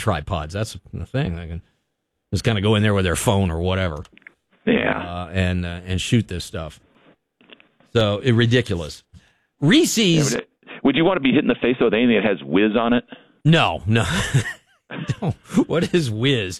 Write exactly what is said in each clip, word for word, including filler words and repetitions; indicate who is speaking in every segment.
Speaker 1: tripods. That's the thing. They can just kind of go in there with their phone or whatever.
Speaker 2: Yeah.
Speaker 1: Uh, and uh, and shoot this stuff. So, it, ridiculous. Reese's.
Speaker 2: Yeah, would you want to be hit in the face with anything that has whiz on it?
Speaker 1: No, no. What is whiz?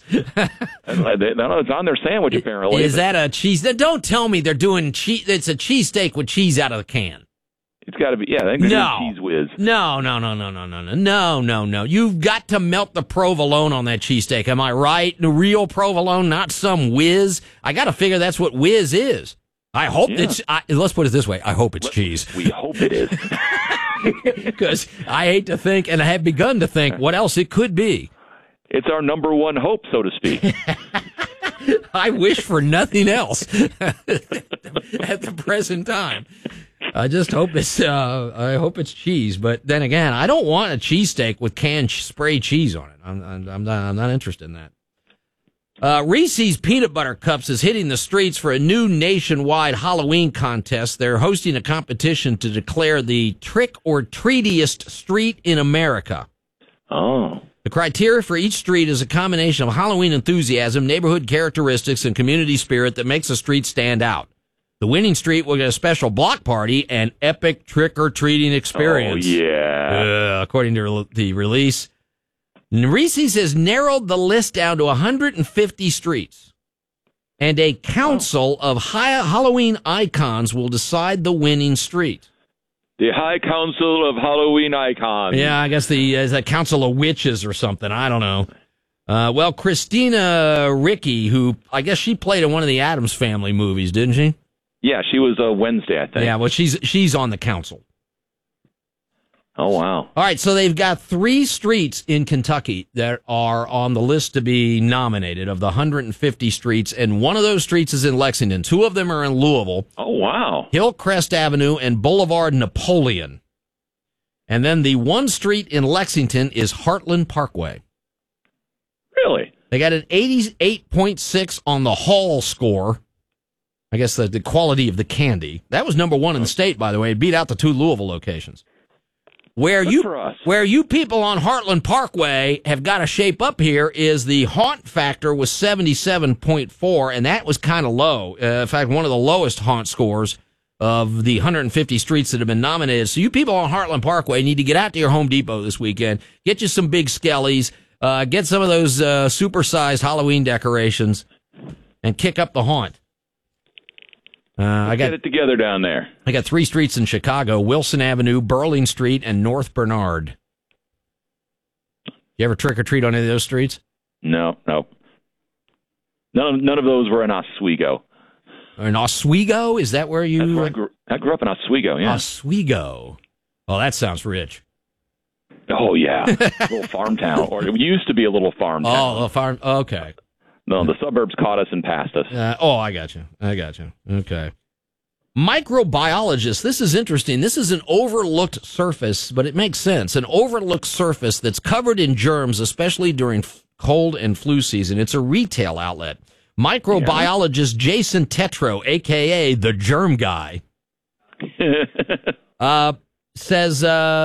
Speaker 2: It's on their sandwich, apparently.
Speaker 1: Is that a cheese? Don't tell me they're doing cheese. It's a cheesesteak with cheese out of the can.
Speaker 2: It's got to be, yeah, I think they're
Speaker 1: no.
Speaker 2: doing cheese whiz.
Speaker 1: No, no, no, no, no, no, no, no, no, no. You've got to melt the provolone on that cheesesteak. Am I right? The real provolone, not some whiz. I got to figure that's what whiz is. I hope yeah. it's, I, let's put it this way. I hope it's
Speaker 2: Let's,
Speaker 1: cheese.
Speaker 2: We hope it is.
Speaker 1: Because I hate to think, and I have begun to think, what else it could be.
Speaker 2: It's our number one hope, so to speak.
Speaker 1: I wish for nothing else at the present time. I just hope it's uh, I hope it's cheese. But then again, I don't want a cheesesteak with canned spray cheese on it. I'm I'm, I'm not I'm not interested in that. Uh, Reese's Peanut Butter Cups is hitting the streets for a new nationwide Halloween contest. They're hosting a competition to declare the trick or treatiest street in America.
Speaker 2: Oh.
Speaker 1: The criteria for each street is a combination of Halloween enthusiasm, neighborhood characteristics, and community spirit that makes a street stand out. The winning street will get a special block party and epic trick-or-treating experience.
Speaker 2: Oh, yeah.
Speaker 1: Uh, according to the release. Reese's has narrowed the list down to one hundred fifty streets. And a council oh. of high Halloween icons will decide the winning street.
Speaker 2: The High Council of Halloween Icons.
Speaker 1: Yeah, I guess the uh, the Council of Witches or something. I don't know. Uh, well, Christina Ricci, who I guess she played in one of the Addams Family movies, didn't she?
Speaker 2: Yeah, she was uh, Wednesday, I think.
Speaker 1: Yeah, well, she's she's on the council.
Speaker 2: Oh, wow.
Speaker 1: All right, so they've got three streets in Kentucky that are on the list to be nominated of the one hundred fifty streets, and one of those streets is in Lexington. Two of them are in Louisville.
Speaker 2: Oh, wow.
Speaker 1: Hillcrest Avenue and Boulevard Napoleon. And then the one street in Lexington is Heartland Parkway.
Speaker 2: Really?
Speaker 1: They got an eighty-eight point six on the Hall score. I guess the, the quality of the candy. That was number one in the state, by the way. It beat out the two Louisville locations. Where
Speaker 2: Good
Speaker 1: you
Speaker 2: for us.
Speaker 1: where you people on Heartland Parkway have got to shape up here is the haunt factor was seventy-seven point four, and that was kind of low. Uh, in fact, one of the lowest haunt scores of the one hundred fifty streets that have been nominated. So you people on Heartland Parkway need to get out to your Home Depot this weekend, get you some big skellies, uh, get some of those uh, supersized Halloween decorations, and kick up the haunt. Uh, I got
Speaker 2: get it together down there.
Speaker 1: I got three streets in Chicago: Wilson Avenue, Burling Street, and North Bernard. You ever trick or treat on any of those streets?
Speaker 2: No, no. None of, none of those were in Oswego.
Speaker 1: In Oswego? Is that where you?
Speaker 2: That's where I, grew, I grew up in Oswego. Yeah.
Speaker 1: Oswego. Oh, that sounds rich.
Speaker 2: Oh yeah, a little farm town, or it used to be a little farm town.
Speaker 1: Oh, a farm. Okay.
Speaker 2: No, the suburbs caught us and passed us.
Speaker 1: Uh, oh, I got you. I got you. Okay. Microbiologist. This is interesting. This is an overlooked surface, but it makes sense. An overlooked surface that's covered in germs, especially during f- cold and flu season. It's a retail outlet. Microbiologist yeah. Jason Tetro, a k a the germ guy, uh, says,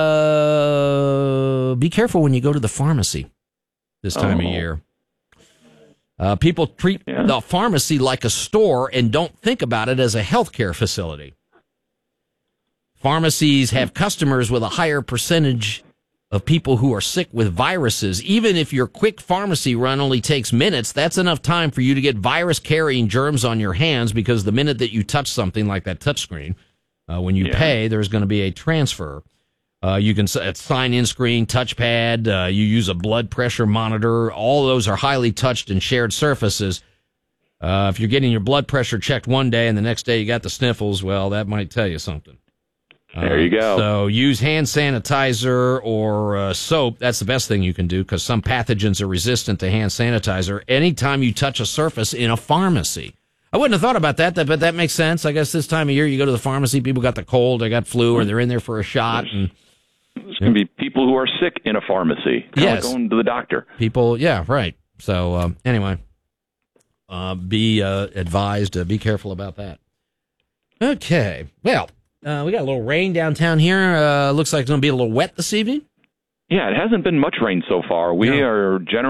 Speaker 1: uh, be careful when you go to the pharmacy this time
Speaker 2: oh.
Speaker 1: of year. Uh, people treat
Speaker 2: yeah.
Speaker 1: the pharmacy like a store and don't think about it as a healthcare facility. Pharmacies have customers with a higher percentage of people who are sick with viruses. Even if your quick pharmacy run only takes minutes, that's enough time for you to get virus-carrying germs on your hands, because the minute that you touch something like that touchscreen, uh, when you
Speaker 2: yeah.
Speaker 1: pay, there's going to be a transfer. Uh, you can uh, sign-in screen, touchpad, uh, you use a blood pressure monitor. All those are highly touched and shared surfaces. Uh, if you're getting your blood pressure checked one day and the next day you got the sniffles, well, that might tell you something.
Speaker 2: There you go.
Speaker 1: Uh, so use hand sanitizer or uh, soap. That's the best thing you can do, because some pathogens are resistant to hand sanitizer anytime you touch a surface in a pharmacy. I wouldn't have thought about that, but that makes sense. I guess this time of year you go to the pharmacy, people got the cold, they got flu, or they're in there for a shot, and
Speaker 2: there's going to be people who are sick in a pharmacy. Kind
Speaker 1: yes.
Speaker 2: of like going to the doctor.
Speaker 1: People, yeah, right. So, um, anyway, uh, be uh, advised, uh, be careful about that. Okay. Well, uh, we got a little rain downtown here. Uh, looks like it's going to be a little wet this evening.
Speaker 2: Yeah, it hasn't been much rain so far. We
Speaker 1: no.
Speaker 2: are generally